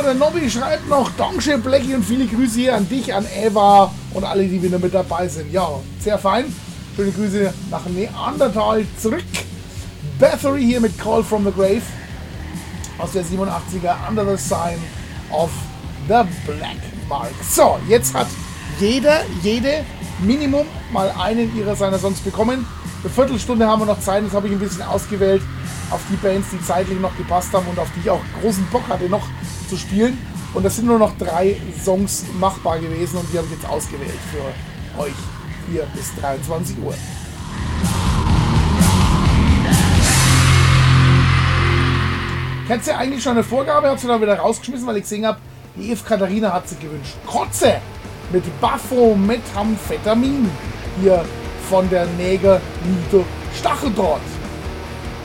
Ja, der Nobby schreibt noch, Dankeschön, Blackie, und viele Grüße hier an dich, an Eva und alle, die wieder mit dabei sind. Ja, sehr fein. Schöne Grüße nach Neandertal zurück. Bathory hier mit Call from the Grave aus der 87er, Under the Sign of the Black Mark. So, jetzt hat jede Minimum mal einen seiner Songs bekommen. Eine Viertelstunde haben wir noch Zeit, das habe ich ein bisschen ausgewählt auf die Bands, die zeitlich noch gepasst haben und auf die ich auch großen Bock hatte noch zu spielen. Und das sind nur noch 3 Songs machbar gewesen und die habe ich jetzt ausgewählt für euch hier bis 23 Uhr. Kennst du eigentlich schon eine Vorgabe? Hat sie dann wieder rausgeschmissen, weil ich gesehen habe, die Eve Katharina hat sie gewünscht. Kotze mit Baphomethamphetamin hier von der Negerniete Stacheldraht.